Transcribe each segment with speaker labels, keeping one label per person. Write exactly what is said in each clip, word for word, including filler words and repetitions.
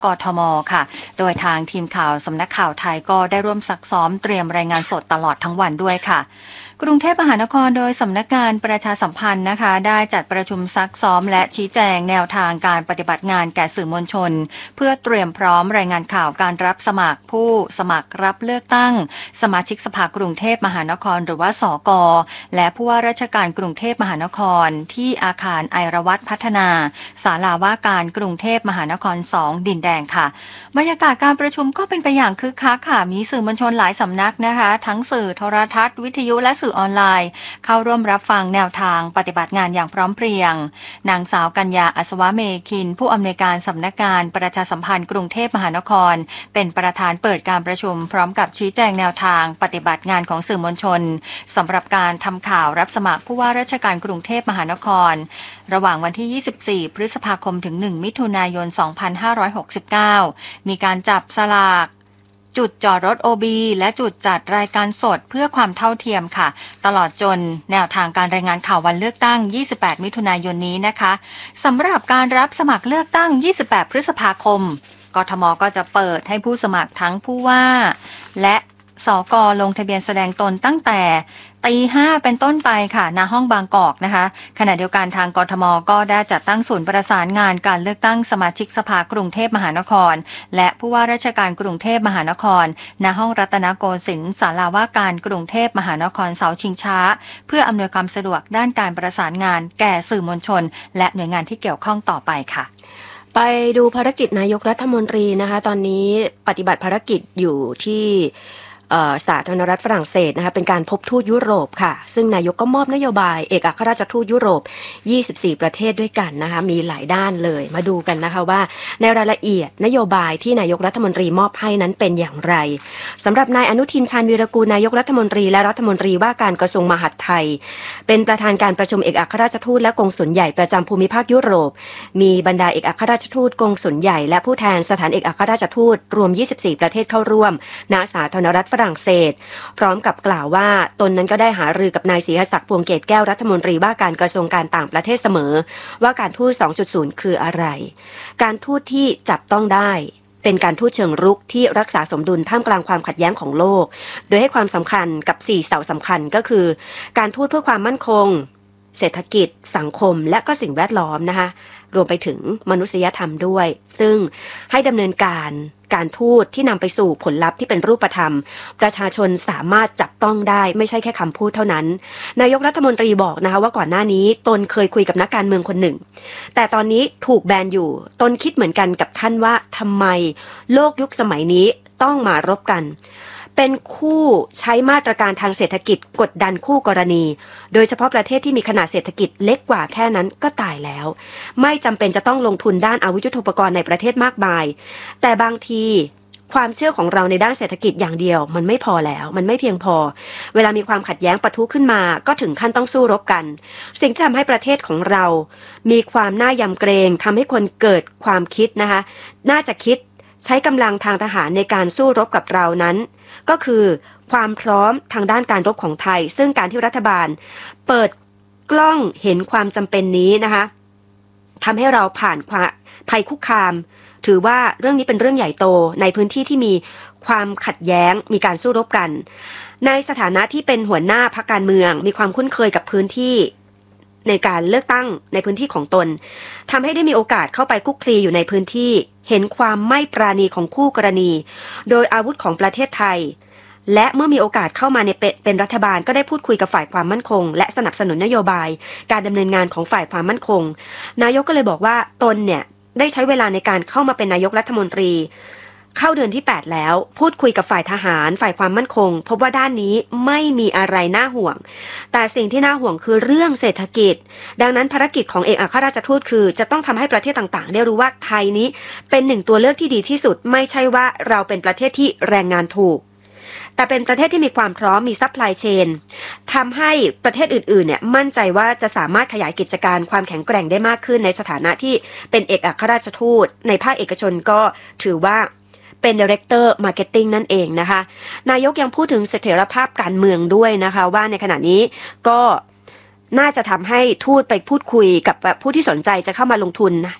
Speaker 1: กทมค่ะโดยทางทีมข่าวสำนักข่าวไทยก็ได้ร่วมซักซ้อมเตรียมรายงานสดตลอดทั้งวันด้วยค่ะกรุงเทพมหานครโดยสำนักงานประชาสัมพันธ์นะคะได้จัดประชุมซักซ้อมและชี้แจงแนวทางการปฏิบัติงานแก่สื่อมวลชนเพื่อเตรียมพร้อมรายงานข่าวการรับสมัครผู้สมัครรับเลือกตั้งสมาชิกสภากรุงเทพมหานครหรือว่าสกและผู้ว่าราชการกรุงเทพมหานครที่อาคารไอรวัตพัฒนาศาลาว่าการกรุงเทพมหานครสองดินแดงค่ะบรรยากาศการประชุมก็เป็นไปอย่างคึกคักค่ะมีสื่อมวลชนหลายสำนักนะคะทั้งสื่อโทรทัศน์วิทยุและสื่อออนไลน์เข้าร่วมรับฟังแนวทางปฏิบัติงานอย่างพร้อมเพรียงนางสาวกัญญาอัศวะเมคินผู้อำนวยการสำนักงานประชาสัมพันธ์กรุงเทพมหานครเป็นประธานเปิดการประชุมพร้อมกับชี้แจงแนวทางปฏิบัติงานของสื่อมวลชนสำหรับการทำข่าวรับสมัครผู้ว่าราชการกรุงเทพมหานครระหว่างวันที่ยี่สิบสี่พฤษภาคมถึงหนึ่งมิถุนายนสองพันห้าร้อยหกสิบเก้ามีการจับสลากจุดจอดรถ โอ บี และจุดจัดรายการสดเพื่อความเท่าเทียมค่ะตลอดจนแนวทางการรายงานข่าววันเลือกตั้งยี่สิบแปดมิถุนายนนี้นะคะสำหรับการรับสมัครเลือกตั้งยี่สิบแปดพฤษภาคมกทมก็จะเปิดให้ผู้สมัครทั้งผู้ว่าและสกลงทะเบียนแสดงตนตั้งแต่ตีห้าเป็นต้นไปค่ะณห้องบางกอกนะคะขณะเดียวกันทางกทมก็ได้จัดตั้งศูนย์ประสานงานการเลือกตั้งสมาชิกสภากรุงเทพมหานครและผู้ว่าราชการกรุงเทพมหานครณห้องรัตนโกสินทร์ศาลาว่าการกรุงเทพมหานครเสาชิงช้าเพื่ออำนวยความสะดวกด้านการประสานงานแก่สื่อมวลชนและหน่วยงานที่เกี่ยวข้องต่อไปค่ะ
Speaker 2: ไปดูภารกิจนายกรัฐมนตรีนะคะตอนนี้ปฏิบัติภารกิจอยู่ที่สาธารณรัฐฝรั่งเศสนะคะเป็นการพบทูตยุโรปค่ะซึ่งนายกก็มอบนโยบายเอกอัครราชทูตยุโรปยี่สิบสี่ประเทศด้วยกันนะคะมีหลายด้านเลยมาดูกันนะคะว่าในรายละเอียดนโยบายที่นายกรัฐมนตรีมอบให้นั้นเป็นอย่างไรสำหรับนายอนุทินชาญวีรกูลนายกรัฐมนตรีและรัฐมนตรีว่าการกระทรวงมหาดไทยเป็นประธานการประชุมเอกอัครราชทูตและกงสุลใหญ่ประจำภูมิภาคยุโรปมีบรรดาเอกอัครราชทูตกงสุลใหญ่และผู้แทนสถานเอกอัครราชทูตรวมยี่สิบสี่ประเทศเข้าร่วมณสาธารณรัฐฝรั่งเศสพร้อมกับกล่าวว่าตนนั้นก็ได้หารือกับนายศรีหศักดิ์พวงเกตแก้วรัฐมนตรีว่าการกระทรวงการต่างประเทศเสมอว่าการทูต สองจุดศูนย์ คืออะไรการทูตที่จับต้องได้เป็นการทูตเชิงรุกที่รักษาสมดุลท่ามกลางความขัดแย้งของโลกโดยให้ความสำคัญกับสี่เสาสำคัญก็คือการทูตเพื่อความมั่นคงเศรษฐกิจสังคมและก็สิ่งแวดล้อมนะคะรวมไปถึงมนุษยธรรมด้วยซึ่งให้ดำเนินการการทูตที่นำไปสู่ผลลัพธ์ที่เป็นรูปธรรมประชาชนสามารถจับต้องได้ไม่ใช่แค่คำพูดเท่านั้นนายกรัฐมนตรีบอกนะคะว่าก่อนหน้านี้ตนเคยคุยกับนักการเมืองคนหนึ่งแต่ตอนนี้ถูกแบนอยู่ตนคิดเหมือนกันกับท่านว่าทำไมโลกยุคสมัยนี้ต้องมารบกันเป็นคู่ใช้มาตรการทางเศรษฐกิจกดดันคู่กรณีโดยเฉพาะประเทศที่มีขนาดเศรษฐกิจเล็กกว่าแค่นั้นก็ตายแล้วไม่จำเป็นจะต้องลงทุนด้านอาวุธยุทโธปกรณ์ในประเทศมากมายแต่บางทีความเชื่อของเราในด้านเศรษฐกิจอย่างเดียวมันไม่พอแล้วมันไม่เพียงพอเวลามีความขัดแย้งปะทุขึ้นมาก็ถึงขั้นต้องสู้รบกันสิ่งที่ทำให้ประเทศของเรามีความน่ายำเกรงทำให้คนเกิดความคิดนะคะน่าจะคิดใช้กำลังทางทหารในการสู้รบกับเรานั้นก็คือความพร้อมทางด้านการรบของไทยซึ่งการที่รัฐบาลเปิดกล้องเห็นความจำเป็นนี้นะคะทำให้เราผ่านภัยคุกคามถือว่าเรื่องนี้เป็นเรื่องใหญ่โตในพื้นที่ที่มีความขัดแย้งมีการสู้รบกันในสถานะที่เป็นหัวหน้าพรรคการเมืองมีความคุ้นเคยกับพื้นที่ในการเลือกตั้งในพื้นที่ของตนทำให้ได้มีโอกาสเข้าไปคุกคลีอยู่ในพื้นที่เห็นความไม่ปราณีของคู่กรณีโดยอาวุธของประเทศไทยและเมื่อมีโอกาสเข้ามาในเป็นรัฐบาลก็ได้พูดคุยกับฝ่ายความมั่นคงและสนับสนุนนโยบายการดำเนินงานของฝ่ายความมั่นคงนายกก็เลยบอกว่าตนเนี่ยได้ใช้เวลาในการเข้ามาเป็นนายกรัฐมนตรีเข้าเดือนที่แปดแล้วพูดคุยกับฝ่ายทหารฝ่ายความมั่นคงพบว่าด้านนี้ไม่มีอะไรน่าห่วงแต่สิ่งที่น่าห่วงคือเรื่องเศรษฐกิจดังนั้นภารกิจของเอกอัครราชทูตคือจะต้องทำให้ประเทศต่างๆได้รู้ว่าไทยนี้เป็นหนึ่งตัวเลือกที่ดีที่สุดไม่ใช่ว่าเราเป็นประเทศที่แรงงานถูกแต่เป็นประเทศที่มีความพร้อมมีซัพพลายเชนทำให้ประเทศอื่นๆเนี่ยมั่นใจว่าจะสามารถขยายกิจการความแข็งแกร่งได้มากขึ้นในสถานะที่เป็นเอกอัครราชทูตในภาคเอกชนก็ถือว่าเป็น Director Marketing นั่นเองนะคะนายกยังพูดถึงเสถียรภาพการเมืองด้วยนะคะว่าในขณะนี้ก็น่าจะทำให้ทูตไปพูดคุยกับผู้ที่สนใจจะเข้ามาลงทุน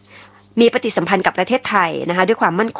Speaker 2: มีปฏิสัมพันธ์กับประเทศไทยนะคะด้วยความมั่นคง